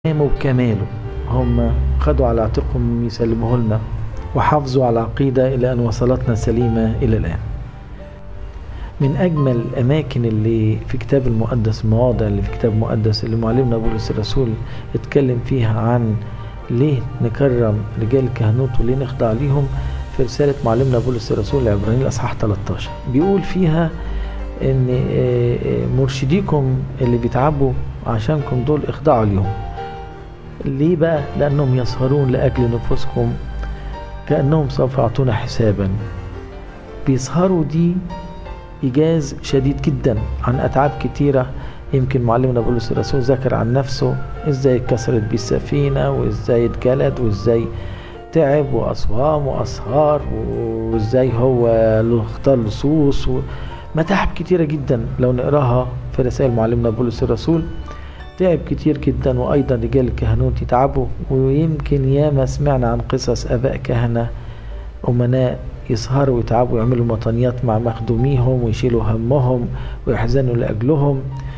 وكماله. هم خدوا على عاتقهم يسلموه لنا وحافظوا على العقيدة إلى أن وصلتنا سليمة إلى الآن. من أجمل الأماكن اللي في كتاب المقدس، المواضع اللي في كتاب المقدس اللي معلمنا بولس الرسول اتكلم فيها عن ليه نكرم رجال الكهنوت وليه نخضع ليهم، في رسالة معلمنا بولس الرسول لعبرانيين الأصحاح 13 بيقول فيها إن مرشديكم اللي بيتعبوا عشانكم دول اخضعوا ليهم. ليه بقى؟ لأنهم يسهرون لأجل نفوسكم كأنهم سوف يعطون حسابا. بيسهروا دي إيجاز شديد جدا عن أتعاب كتيرة. يمكن معلمنا بولس الرسول ذكر عن نفسه إزاي اتكسرت بيه السفينة، وإزاي اتجلد، وإزاي تعب وأصوام وأسهار، وإزاي هو اختار لصوص متاعب كتيرة جدا. لو نقراها في رسائل معلمنا بولس الرسول تعب كتير جدا. وأيضا رجال الكهنوت يتعبوا، ويمكن ياما سمعنا عن قصص آباء كهنة أمناء يسهروا ويتعبوا ويعملوا مطانيات مع مخدوميهم ويشيلوا همهم ويحزنوا لأجلهم.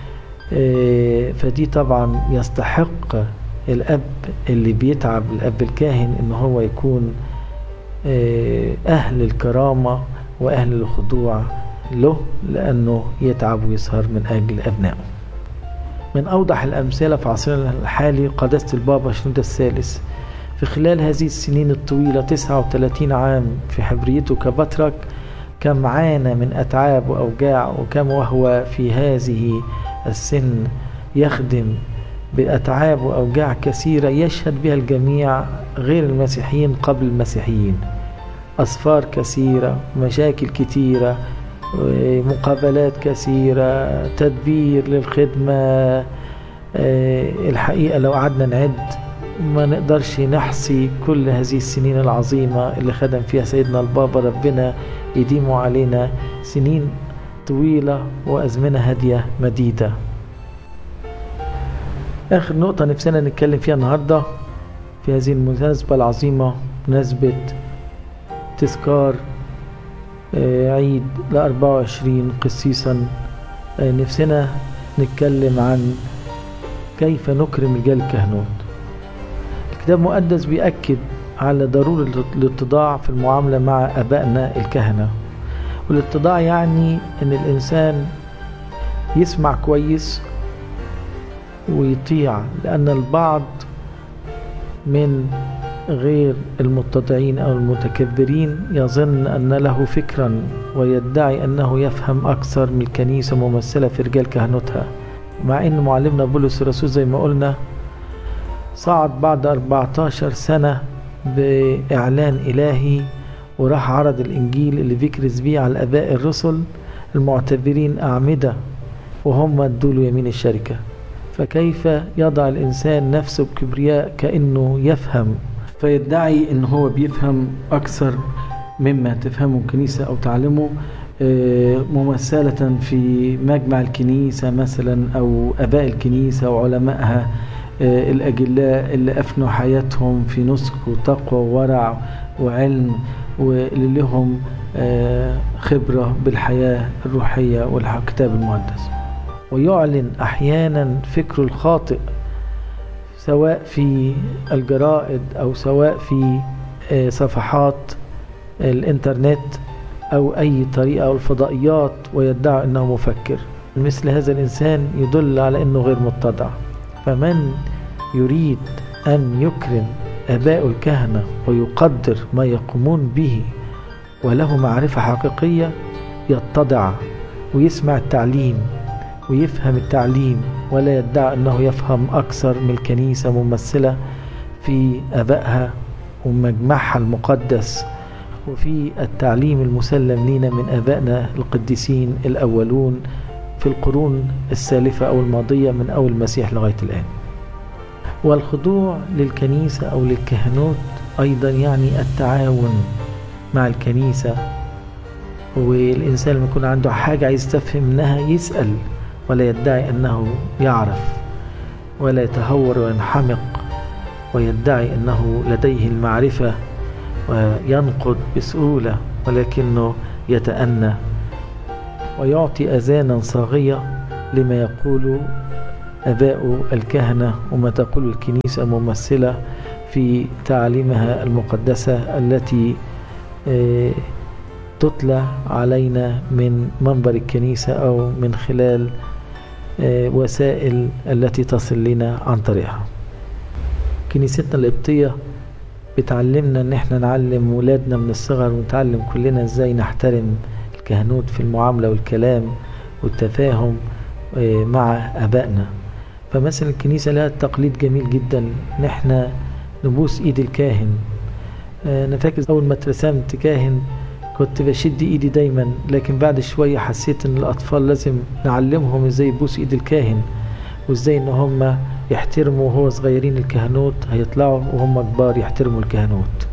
فدي طبعا يستحق الأب اللي بيتعب، الأب الكاهن، إن هو يكون أهل الكرامة وأهل الخضوع له، لأنه يتعب ويسهر من أجل أبنائه. من أوضح الأمثلة في عصرنا الحالي قداسة البابا شنودة الثالث. في خلال هذه السنين الطويلة 39 عام في حبريته كبطرك، كم عانى من أتعاب وأوجاع، وكم وهو في هذه السن يخدم بأتعاب وأوجاع كثيرة يشهد بها الجميع غير المسيحيين قبل المسيحيين. أسفار كثيرة، مشاكل كثيرة، مقابلات كثيرة، تدبير للخدمة. الحقيقة لو قعدنا نعد ما نقدرش نحصي كل هذه السنين العظيمة اللي خدم فيها سيدنا البابا. ربنا يديمه علينا سنين طويلة وأزمنة هادية مديدة. آخر نقطة نفسنا نتكلم فيها النهاردة في هذه المناسبة العظيمة، مناسبة تذكار عيد ل24 قسيسا. نفسنا نتكلم عن كيف نكرم رجال الكهنوت. الكتاب المقدس بيأكد على ضرورة الاتضاع في المعاملة مع أبائنا الكهنة. والاتضاع يعني أن الإنسان يسمع كويس ويطيع، لأن البعض من غير المتضعين أو المتكبرين يظن أن له فكرا ويدعي أنه يفهم أكثر من الكنيسة ممثلة في رجال كهنوتها، مع أن معلمنا بولس الرسول زي ما قلنا صعد بعد 14 سنة بإعلان إلهي وراح عرض الإنجيل اللي بيكرز بيه على الآباء الرسل المعتبرين أعمدة، وهم ادوا يمين الشركة. فكيف يضع الإنسان نفسه بكبرياء كأنه يفهم، فيدعي أنه هو بيفهم أكثر مما تفهمه الكنيسة أو تعلمه، ممثلة في مجمع الكنيسة مثلا، أو أباء الكنيسة وعلمائها الأجلاء اللي أفنوا حياتهم في نسك وتقوى وورع وعلم، واللي لهم خبرة بالحياة الروحية والكتاب المقدس. ويعلن أحيانا فكره الخاطئ سواء في الجرائد أو سواء في صفحات الإنترنت أو أي طريقة أو الفضائيات، ويدعي أنه مفكر. مثل هذا الإنسان يدل على أنه غير متضع. فمن يريد أن يكرم آباء الكهنة ويقدر ما يقومون به وله معرفة حقيقية يتضع ويسمع التعليم ويفهم التعليم، ولا يدعي أنه يفهم أكثر من الكنيسة ممثلة في آبائها ومجمعها المقدس وفي التعليم المسلم لنا من آبائنا القديسين الأولون في القرون السالفة أو الماضية من أول المسيح لغاية الآن. والخضوع للكنيسة أو للكهنوت أيضا يعني التعاون مع الكنيسة. والإنسان لما يكون عنده حاجة عايز يستفهم منها يسأل، ولا يدعي أنه يعرف، ولا يتهور وينحمق ويدعي أنه لديه المعرفة وينقد بسهولة، ولكنه يتأنى ويعطي أذانا صاغية لما يقول أباء الكهنة وما تقول الكنيسة ممثلة في تعاليمها المقدسة التي تتلى علينا من منبر الكنيسة أو من خلال وسائل التي تصل لنا عن طريقها. كنيستنا القبطية بتعلمنا ان احنا نعلم ولادنا من الصغر، ونتعلم كلنا ازاي نحترم الكهنوت في المعاملة والكلام والتفاهم مع ابائنا. فمثلا الكنيسة لها تقليد جميل جدا ان احنا نبوس ايد الكاهن. انا فاكر اول ما اترسمت كاهن كنت بشد ايدي دايما، لكن بعد شوية حسيت ان الاطفال لازم نعلمهم ازاي يبوس ايد الكاهن، وازاي ان هم يحترموا وهو صغيرين الكهنوت، هيطلعوا وهم كبار يحترموا الكهنوت.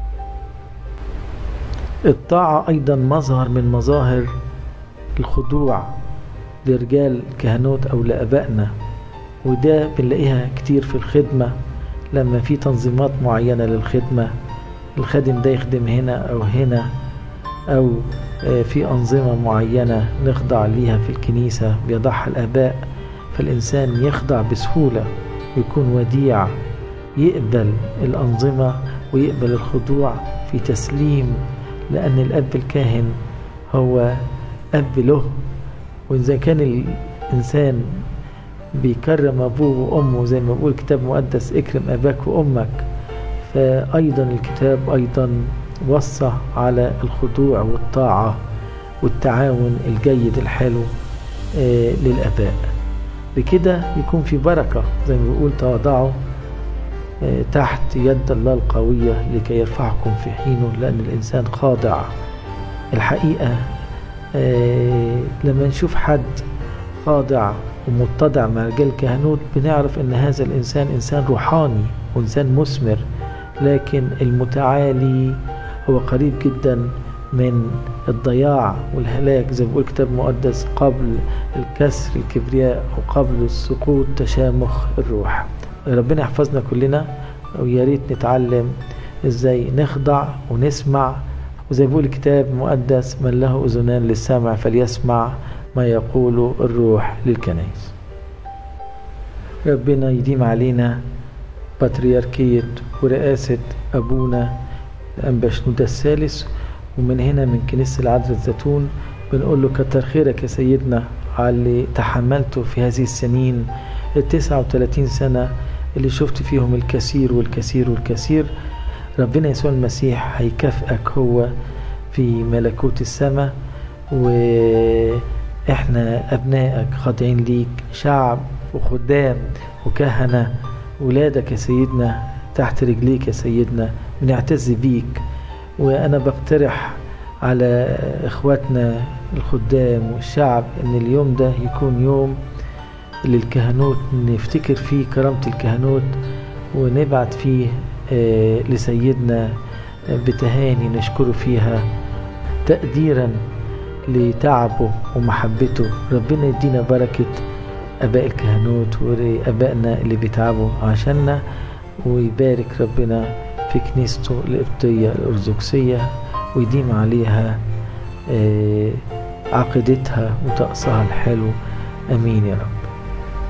الطاعة ايضا مظهر من مظاهر الخضوع لرجال الكهنوت او لابائنا، وده بنلاقيها كتير في الخدمة. لما في تنظيمات معينة للخدمة، الخادم ده يخدم هنا او هنا، او في انظمة معينة نخضع ليها في الكنيسة بيضعها الاباء، فالإنسان يخضع بسهولة ويكون وديع، يقبل الأنظمة ويقبل الخضوع في تسليم، لأن الأب الكاهن هو أب له. وإذا كان الإنسان بيكرم أبوه وأمه زي ما بيقول الكتاب المقدس اكرم أباك وأمك، فأيضا الكتاب أيضا وصى على الخضوع والطاعة والتعاون الجيد الحلو للأباء. بكده يكون في بركة، زي ما بيقول تواضعوا تحت يد الله القوية لكي يرفعكم في حينه، لأن الإنسان خاضع. الحقيقة لما نشوف حد خاضع ومتضع مع رجال الكهنوت بنعرف ان هذا الإنسان إنسان روحاني وإنسان مثمر. لكن المتعالي هو قريب جدا من الضياع والهلاك، زي ما بيقول الكتاب المقدس قبل الكسر الكبرياء وقبل السقوط تشامخ الروح. ربنا يحفظنا كلنا، ويا ريت نتعلم ازاي نخضع ونسمع، وزي ما بيقول الكتاب المقدس من له اذنان للسمع فليسمع ما يقول الروح للكنائس. ربنا يديم علينا بطريركية ورئاسة أبونا الأنبا شنودة الثالث، ومن هنا من كنيسة العذراء الزيتون بنقول له كتر خيرك يا سيدنا على اللي تحملته في هذه السنين 39 سنة اللي شفت فيهم الكثير والكثير والكثير. ربنا يسوع المسيح هيكافئك هو في ملكوت السماء، وإحنا أبنائك خاضعين ليك، شعب وخدام وكهنة ولادك يا سيدنا تحت رجليك يا سيدنا، بنعتز بيك. وأنا بقترح على إخواتنا الخدام والشعب إن اليوم ده يكون يوم للكهنوت، نفتكر فيه كرامة الكهنوت ونبعت فيه لسيدنا بتهاني نشكره فيها تقديرا لتعبه ومحبته. ربنا يدينا بركة أباء الكهنوت وأبائنا اللي بيتعبوا عشاننا، ويبارك ربنا في كنيسته القبطية الأرثوذكسية ويديم عليها عقيدتها وطقسها الحلو. أمين يا رب.